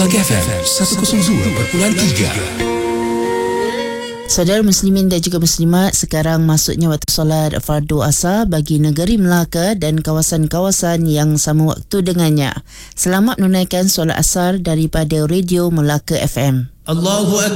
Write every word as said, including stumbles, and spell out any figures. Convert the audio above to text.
Melaka F M seratus dua perpuluhan tiga. Saudara muslimin dan juga muslimat, sekarang masuknya waktu solat fardu asar bagi negeri Melaka dan kawasan-kawasan yang sama waktu dengannya. Selamat menunaikan solat asar daripada Radio Melaka F M. Allahu Akbar.